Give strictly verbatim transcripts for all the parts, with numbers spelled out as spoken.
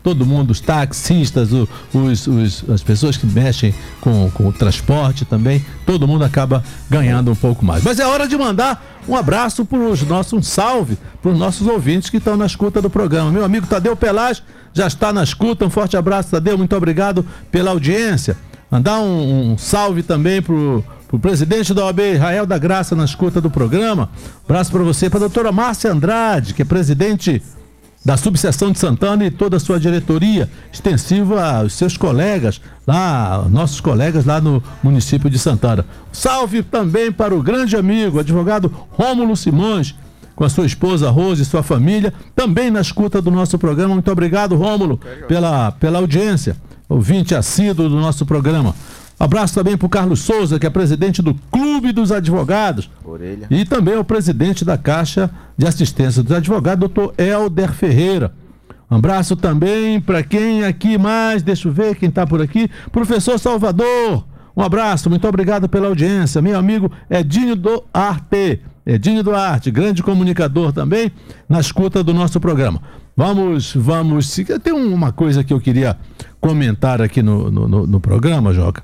todo mundo, os taxistas, o, os, os, as pessoas que mexem com, com o transporte também, todo mundo acaba ganhando um pouco mais. Mas é hora de mandar um abraço para os nossos, um salve para os nossos ouvintes que estão na escuta do programa. Meu amigo Tadeu Pelaz já está na escuta, um forte abraço, Tadeu, muito obrigado pela audiência. Mandar um, um salve também para o presidente da O A B, Israel da Graça, na escuta do programa. Abraço para você, para a doutora Márcia Andrade, que é presidente da subseção de Santana, e toda a sua diretoria extensiva aos seus colegas lá, nossos colegas lá no município de Santana. Salve também para o grande amigo, advogado Rômulo Simões, com a sua esposa Rose e sua família, também na escuta do nosso programa. Muito obrigado, Rômulo, pela, pela audiência, ouvinte assíduo do nosso programa. Abraço também para o Carlos Souza, que é presidente do Clube dos Advogados. Orelha. E também o presidente da Caixa de Assistência dos Advogados, doutor Helder Ferreira. Um abraço também para quem aqui mais, deixa eu ver quem está por aqui, professor Salvador. Um abraço, muito obrigado pela audiência. Meu amigo Edinho Duarte, Edinho Duarte, grande comunicador também, na escuta do nosso programa. Vamos, vamos, tem uma coisa que eu queria comentar aqui no, no, no programa, Joca.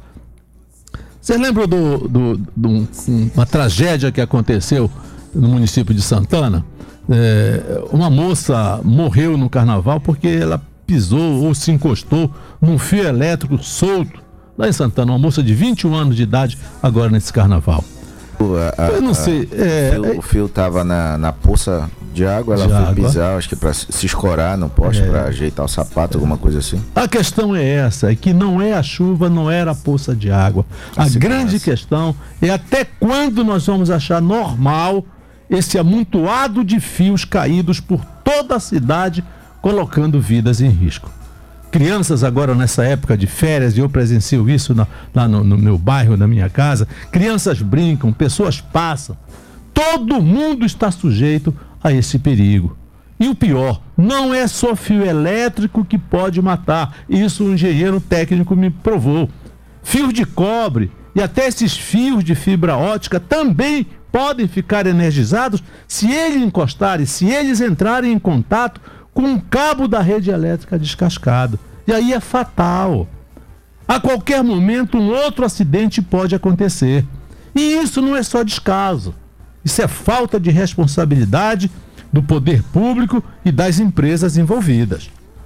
Você lembra do, do, do um, uma tragédia que aconteceu no município de Santana? É, uma moça morreu no carnaval porque ela pisou ou se encostou num fio elétrico solto lá em Santana. Uma moça de vinte e um anos de idade agora nesse carnaval. A, a, eu não sei. É, o fio estava na, na poça de água, ela de foi água. pisar, acho que para se escorar no poste, é. para ajeitar o sapato, alguma coisa assim. A questão é essa, é que não é a chuva, não era a poça de água. A, a grande questão é até quando nós vamos achar normal esse amontoado de fios caídos por toda a cidade, colocando vidas em risco. Crianças agora nessa época de férias, e eu presencio isso na, lá no, no meu bairro, na minha casa, crianças brincam, pessoas passam, todo mundo está sujeito a esse perigo. E o pior, não é só fio elétrico que pode matar, isso o engenheiro técnico me provou. Fios de cobre e até esses fios de fibra ótica também podem ficar energizados se eles encostarem, se eles entrarem em contato com um cabo da rede elétrica descascado. E aí é fatal. A qualquer momento um outro acidente pode acontecer. E isso não é só descaso. Isso é falta de responsabilidade do poder público e das empresas envolvidas.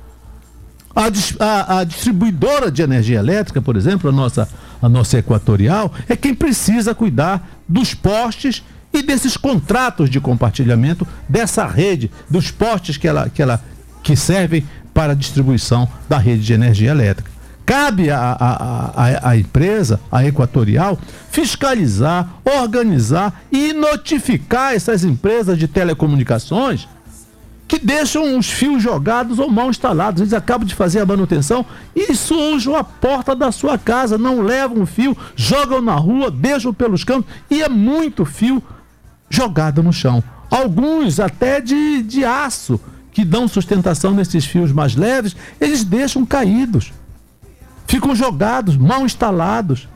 A, a, a distribuidora de energia elétrica, por exemplo, a nossa, a nossa Equatorial, é quem precisa cuidar dos postes e desses contratos de compartilhamento dessa rede, dos postes que, ela, que, ela, que servem para a distribuição da rede de energia elétrica. Cabe à a, a, a, a empresa, a Equatorial, fiscalizar, organizar e notificar essas empresas de telecomunicações que deixam os fios jogados ou mal instalados. Eles acabam de fazer a manutenção e sujam a porta da sua casa, não levam o fio, jogam na rua, deixam pelos cantos, e é muito fio jogado no chão. Alguns até de, de aço, que dão sustentação nesses fios mais leves, eles deixam caídos. Ficam jogados, mal instalados.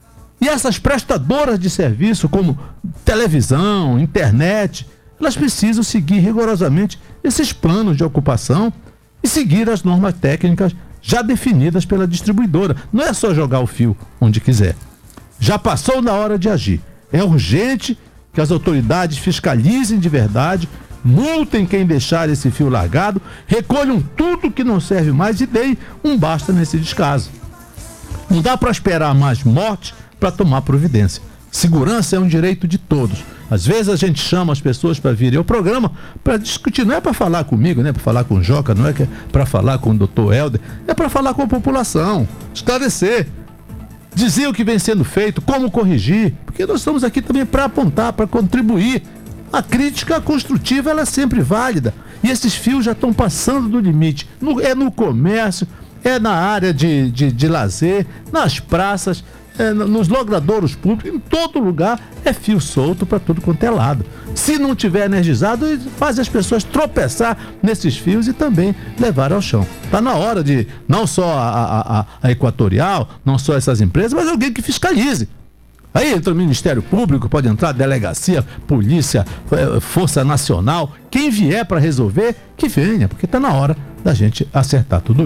E essas prestadoras de serviço, como televisão, internet, elas precisam seguir rigorosamente esses planos de ocupação e seguir as normas técnicas já definidas pela distribuidora. Não é só jogar o fio onde quiser. Já passou na hora de agir. É urgente que as autoridades fiscalizem de verdade, multem quem deixar esse fio largado, recolham tudo que não serve mais e deem um basta nesse descaso. Não dá para esperar mais morte para tomar providência. Segurança é um direito de todos. Às vezes a gente chama as pessoas para virem ao programa para discutir, não é para falar comigo, não é para falar com o Joca, não é para falar com o doutor Helder, é para falar com a população, esclarecer, dizer o que vem sendo feito, como corrigir, porque nós estamos aqui também para apontar, para contribuir. A crítica construtiva, ela é sempre válida, e esses fios já estão passando do limite. No, é no comércio, é na área de, de, de lazer, nas praças, é, nos logradouros públicos, em todo lugar é fio solto para tudo quanto é lado. Se não tiver energizado, faz as pessoas tropeçar nesses fios e também levar ao chão. Está na hora de, não só a, a, a Equatorial, não só essas empresas, mas alguém que fiscalize. Aí entra o Ministério Público, pode entrar delegacia, polícia, Força Nacional, quem vier para resolver, que venha, porque está na hora da gente acertar tudo.